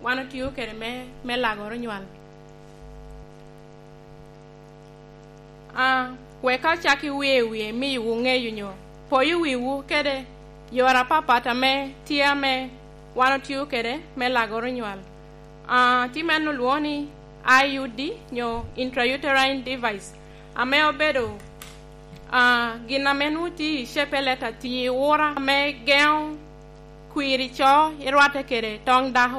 wan otiyo kede me lagoro nywal. Weka chaki wiye mi wung'eyo nyo poyu wiwu kede yora papata me tia me wan otiyo kede me lagoro nywal. Timeno luoni IUD nyo intrauterine device ame obedo gina menuti shepeleta ti ura me geo kwiri cho irwate kede tong daho